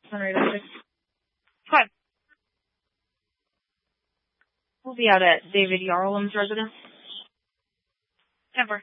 106. Okay. We'll be out at David Yarlam's residence. Denver.